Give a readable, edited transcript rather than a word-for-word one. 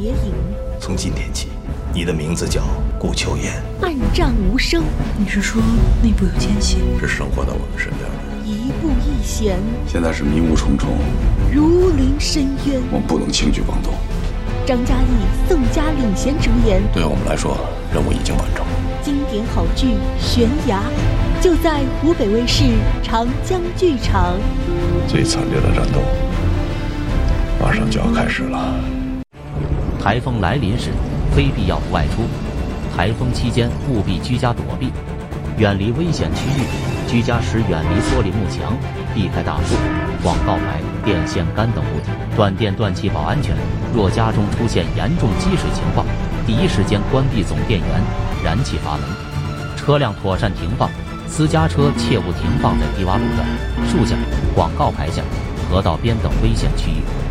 谍影。 从今天起，你的名字叫顾秋言。 暗战无声。 你是说内部有奸细？ 是生活在我们身边的。 一步一险。 现在是迷雾重重， 如临深渊。 我们不能轻举妄动。 张嘉译、宋佳领衔主演。 对我们来说，任务已经完成。 经典好剧《悬崖》，就在湖北卫视长江剧场。 最惨烈的战斗马上就要开始了。 台风来临时，非必要不外出。台风期间务必居家躲避，远离危险区域。居家时远离玻璃幕墙，避开大树、广告牌、电线杆等物体。断电断气保安全。若家中出现严重积水情况，第一时间关闭总电源，燃气阀门。车辆妥善停放，私家车切勿停放在低洼路段、树下、广告牌下、河道边等危险区域。